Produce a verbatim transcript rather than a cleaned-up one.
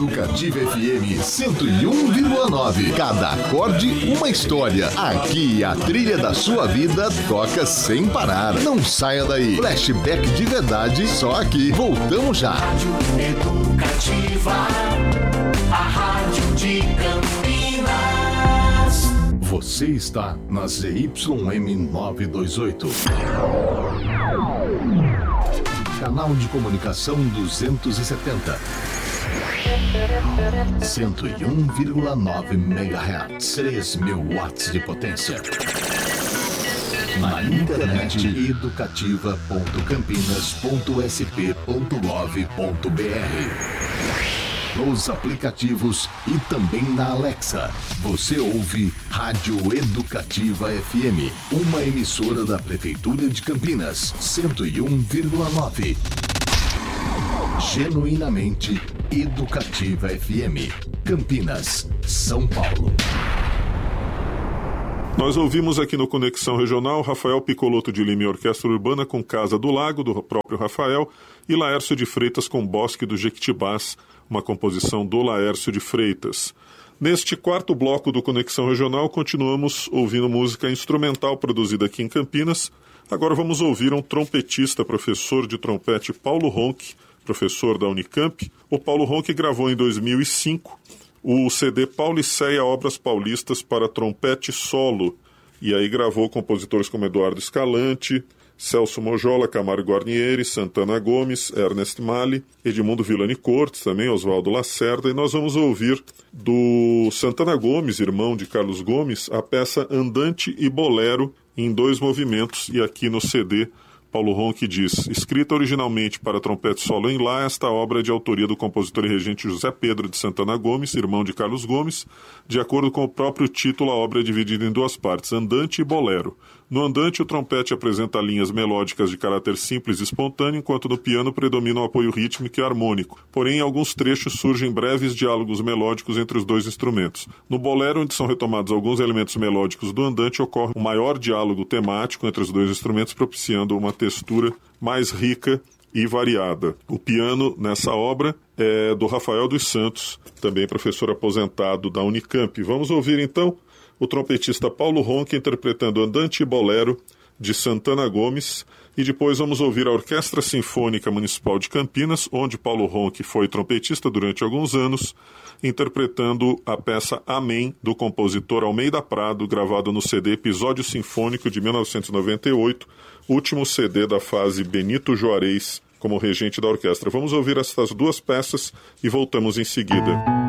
Educativa F M cento e um vírgula nove. Cada acorde, uma história. Aqui a trilha da sua vida toca sem parar. Não saia daí. Flashback de verdade, só aqui. Voltamos já. Rádio Educativa, a rádio de Campinas. Você está na Z Y M novecentos e vinte e oito. Canal de comunicação duzentos e setenta. cento e um vírgula nove megahertz. três mil watts de potência. Na internet educativa ponto campinas ponto s p ponto gov ponto b r. Nos aplicativos e também na Alexa. Você ouve Rádio Educativa F M, uma emissora da Prefeitura de Campinas, cento e um vírgula nove. Genuinamente Educativa F M, Campinas, São Paulo. Nós ouvimos aqui no Conexão Regional Rafael Piccolotto de Lima e Orquestra Urbana com Casa do Lago, do próprio Rafael, e Laércio de Freitas com Bosque do Jequitibás, uma composição do Laércio de Freitas. Neste quarto bloco do Conexão Regional, continuamos ouvindo música instrumental produzida aqui em Campinas. Agora vamos ouvir um trompetista, professor de trompete, Paulo Ronchi, professor da Unicamp. O Paulo Ronchi gravou em dois mil e cinco o C D Pauliceia Obras Paulistas para trompete solo, e aí gravou compositores como Eduardo Escalante, Celso Mojola, Camargo Guarnieri, Santana Gomes, Ernest Mali, Edmundo Villani Cortes, também Oswaldo Lacerda, e nós vamos ouvir do Santana Gomes, irmão de Carlos Gomes, a peça Andante e Bolero em dois movimentos, e aqui no C D Paulo Ronchi diz: escrita originalmente para trompete solo em Lá, esta obra é de autoria do compositor e regente José Pedro de Santana Gomes, irmão de Carlos Gomes. De acordo com o próprio título, a obra é dividida em duas partes, Andante e Bolero. No Andante, o trompete apresenta linhas melódicas de caráter simples e espontâneo, enquanto no piano predomina o apoio rítmico e harmônico. Porém, em alguns trechos surgem breves diálogos melódicos entre os dois instrumentos. No Bolero, onde são retomados alguns elementos melódicos do Andante, ocorre um maior diálogo temático entre os dois instrumentos, propiciando uma textura mais rica e variada. O piano nessa obra é do Rafael dos Santos, também professor aposentado da Unicamp. Vamos ouvir então o trompetista Paulo Ronchi interpretando Andante e Bolero de Santana Gomes, e depois vamos ouvir a Orquestra Sinfônica Municipal de Campinas, onde Paulo Ronchi foi trompetista durante alguns anos, interpretando a peça Amém, do compositor Almeida Prado, gravado no C D Episódio Sinfônico de mil novecentos e noventa e oito, último C D da fase Benito Juarez como regente da orquestra. Vamos ouvir essas duas peças e voltamos em seguida.